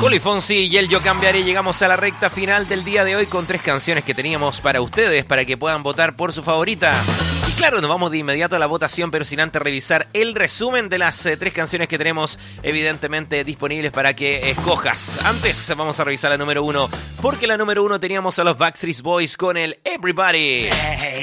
Julio Fonsi y el Yo Cambiaré. Llegamos a la recta final del día de hoy con 3 canciones que teníamos para ustedes, para que puedan votar por su favorita. Y claro, nos vamos de inmediato a la votación, pero sin antes revisar el resumen de las 3 canciones que tenemos evidentemente disponibles para que escojas. Antes vamos a revisar la número 1, porque la número 1 teníamos a los Backstreet Boys con el Everybody.